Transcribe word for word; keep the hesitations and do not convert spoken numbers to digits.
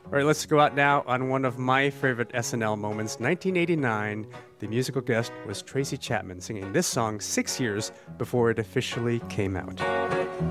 All right, let's go out now on one of my favorite S N L moments. nineteen eighty-nine, the musical guest was Tracy Chapman singing this song six years before it officially came out.